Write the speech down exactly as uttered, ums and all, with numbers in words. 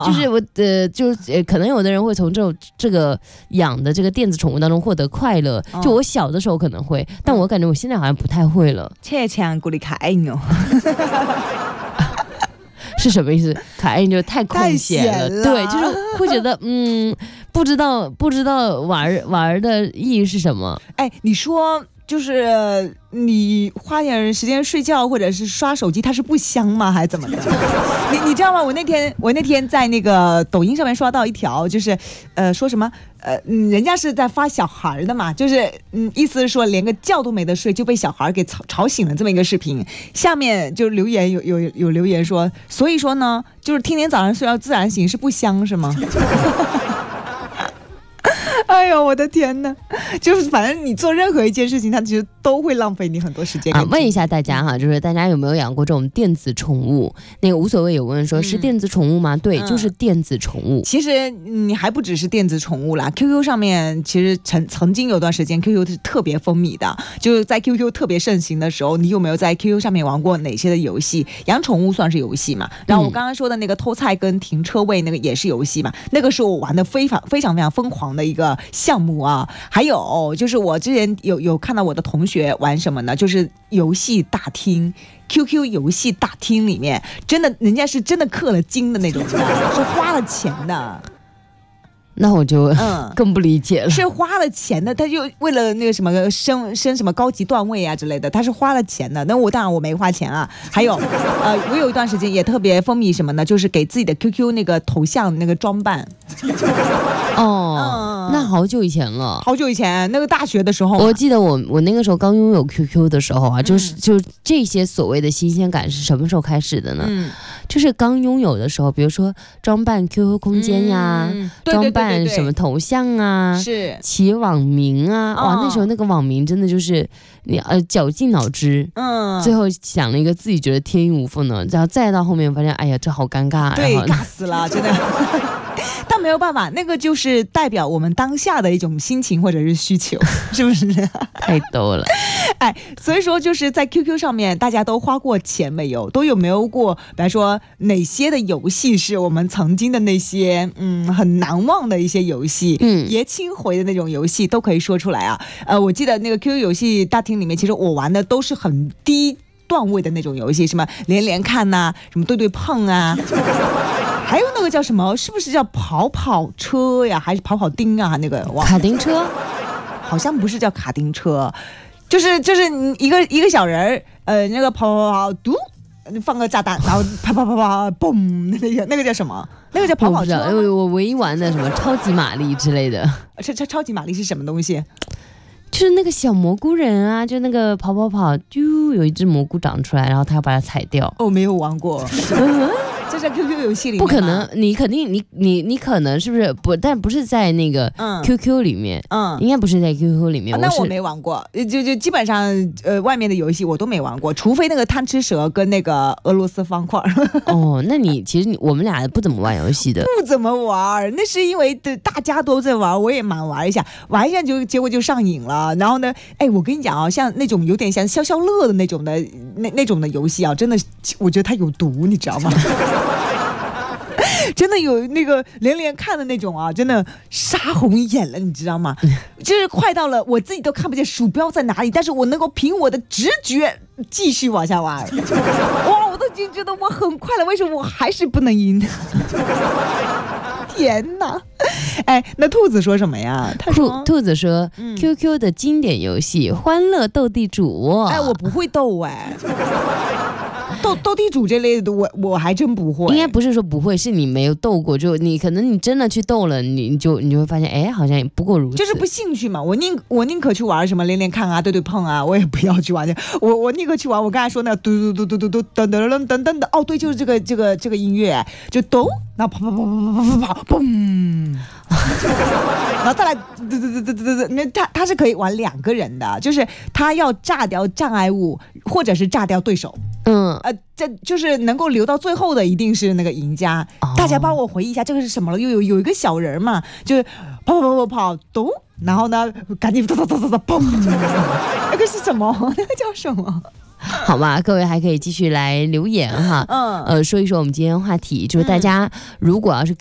就是我呃，就呃，可能有的人会从这种这个养的这个电子宠物当中获得快乐。哦、就我小的时候可能会，但我感觉我现在好像不太会了。 切强鼓励可爱哦。 是什么意思？可爱就太空闲了，对，就是会觉得嗯，不知道不知道玩玩的意义是什么。 哎，你说就是你花点时间睡觉或者是刷手机，它是不香吗？还是怎么的？你你知道吗？我那天我那天在那个抖音上面刷到一条，就是呃说什么呃人家是在发小孩的嘛，就是嗯意思是说连个觉都没得睡就被小孩给吵吵醒了这么一个视频。下面就留言有有有留言说，所以说呢，就是天天早上睡到自然醒是不香是吗？哎呦我的天哪，就是反正你做任何一件事情它其实都会浪费你很多时间。 啊，问一下大家哈，就是大家有没有养过这种电子宠物？那个无所谓有问说、嗯、是电子宠物吗？对、嗯、就是电子宠物。 其实你还不只是电子宠物啦， Q Q 上面其实曾曾经有段时间 Q Q 是特别风靡的，就是在 Q Q 特别盛行的时候，你有没有在 Q Q 上面玩过哪些的游戏？养宠物算是游戏嘛，然后我刚刚说的那个偷菜跟停车位那个也是游戏嘛，那个是我玩的非常非常非常疯狂的一个项目啊。还有就是我之前有有看到我的同学玩什么呢，就是游戏大厅， Q Q 游戏大厅里面真的人家是真的氪了金的那种的，是花了钱的。 那我就嗯更不理解了， 是花了钱的，他就为了那个什么升升什么高级段位啊之类的，他是花了钱的。那我当然我没花钱啊。还有呃，我有一段时间也特别风靡什么呢，就是给自己的 Q Q 那个头像那个装扮。 哦、嗯，那好久以前了， 好久以前那个大学的时候， 我记得我我那个时候刚拥有 Q Q 的时候啊，就是、嗯、就这些所谓的新鲜感是什么时候开始的呢？嗯，就是刚拥有的时候，比如说装扮 Q Q 空间呀、嗯，装扮什么头像啊， 是起网名啊，哦、哇，那时候那个网名真的就是你呃绞尽脑汁，嗯，最后想了一个自己觉得天衣无缝的，然后再到后面发现，哎呀，这好尴尬， 对，尬死了，真的。但没有办法，那个就是代表我们当下的一种心情或者是需求，是不是？ 太逗了。 哎，所以说就是在 Q Q 上面大家都花过钱没有，都有没有过比方说哪些的游戏是我们曾经的那些嗯很难忘的一些游戏，嗯，爷青回的那种游戏都可以说出来啊。呃，我记得那个 Q Q 游戏大厅里面其实我玩的都是很低段位的那种游戏，什么连连看呐、啊，什么对对碰啊，还有那个叫什么，是不是叫跑跑车呀，还是跑跑丁啊？那个卡丁车， 好像不是叫卡丁车，就是就是一个一个小人，呃，那个跑跑跑，嘟，放个炸弹，然后啪啪啪啪，嘣，那个那个叫什么？那个叫跑跑车。 我我唯一玩的什么超级玛丽之类的。 超超超级玛丽是什么东西？ 就是那个小蘑菇人啊，就那个跑跑跑，就有一只蘑菇长出来，然后他要把它踩掉。 哦，没有玩过。这在 Q Q 游戏里面不可能，你肯定你你你可能是不是不？但不是在那个 Q Q 里面，嗯，应该不是在 Q Q 里面。 啊、那我没玩过，就就基本上呃外面的游戏我都没玩过，除非那个贪吃蛇跟那个俄罗斯方块。 哦，那你其实你我们俩不怎么玩游戏的， 不怎么玩，那是因为大家都在玩，我也蛮玩一下，玩一下就结果就上瘾了。然后呢，哎，我跟你讲啊，像那种有点像消消乐的那种的那那种的游戏啊，真的，我觉得它有毒，你知道吗？真的有那个连连看的那种啊，真的杀红眼了，你知道吗？就是快到了我自己都看不见鼠标在哪里，但是我能够凭我的直觉继续往下玩。哇，我都已经觉得我很快了，为什么我还是不能赢？天哪！哎，那兔子说什么呀？他说兔子说、嗯、Q Q 的经典游戏欢乐斗地主。 哎，我不会斗哎。斗斗地主这类的我我还真不会。 应该不是说不会，是你没有斗过，就你可能你真的去斗了，你你就你就会发现，哎，好像也不过如此， 就是不兴趣嘛。我宁我宁可去玩什么连连看啊、对对碰啊，我也不要去玩去。我我宁可去玩我刚才说那嘟嘟嘟嘟嘟嘟噔噔噔噔噔的，哦对，就是这个这个这个音乐，就咚，然后跑跑跑跑跑跑跑，嘣。然后再来，对对对对对对，那他他是可以玩两个人的，就是他要炸掉障碍物，或者是炸掉对手。嗯，呃，这就是能够留到最后的，一定是那个赢家。哦、大家帮我回忆一下，这个是什么了？又有有一个小人嘛，就是跑跑跑跑跑，咚，然后呢，赶紧哒哒哒哒哒，嘣，那个是什么？那个叫什么？ 好吧，各位还可以继续来留言哈，嗯，呃，说一说我们今天话题，就是大家如果要是